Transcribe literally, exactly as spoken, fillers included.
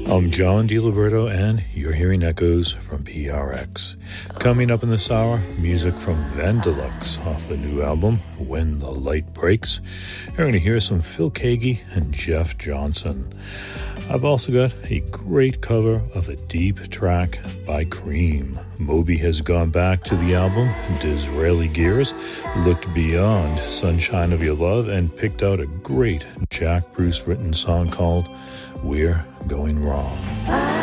I'm John DiLiberto, and you're hearing echoes from P R X. Coming up in this hour, music from Vandelux off the new album, When the Light Breaks. You're going to hear some Phil Keaggy and Jeff Johnson. I've also got a great cover of a deep track by Cream. Moby has gone back to the album Disraeli Gears, looked beyond Sunshine of Your Love, and picked out a great Jack Bruce written song called We're Going Wrong.